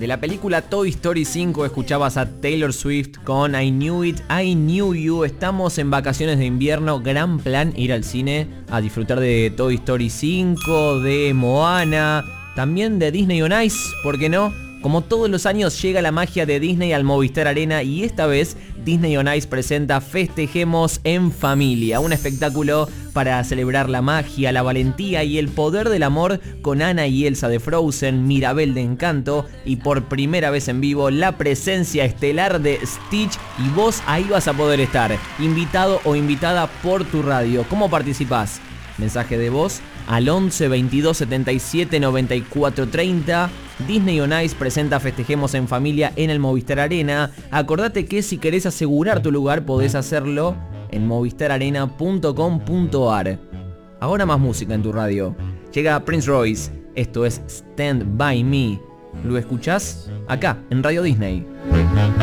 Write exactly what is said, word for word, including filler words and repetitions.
De la película Toy Story cinco escuchabas a Taylor Swift con I Knew It, I Knew You. Estamos en vacaciones de invierno, gran plan ir al cine a disfrutar de Toy Story cinco, de Moana, también de Disney on Ice, ¿por qué no? Como todos los años llega la magia de Disney al Movistar Arena y esta vez Disney on Ice presenta Festejemos en Familia, un espectáculo para celebrar la magia, la valentía y el poder del amor con Anna y Elsa de Frozen, Mirabel de Encanto y por primera vez en vivo la presencia estelar de Stitch y vos ahí vas a poder estar, invitado o invitada por tu radio. ¿Cómo participás? Mensaje de voz al once veintidós setenta y siete noventa y cuatro treinta. Disney on Ice presenta Festejemos en Familia en el Movistar Arena. Acordate que si querés asegurar tu lugar podés hacerlo en movistar arena punto com punto ar. Ahora más música en tu radio. Llega Prince Royce. Esto es Stand By Me. ¿Lo escuchás? Acá, en Radio Disney.